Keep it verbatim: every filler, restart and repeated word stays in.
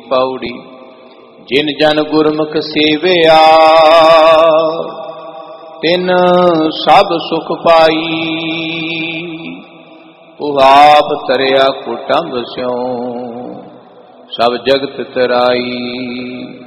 पौड़ी। जिन जन गुरमुख सेवया तिन सब सुख पाई। उहाप तरया कुटुंब स्यों सब जगत तराई।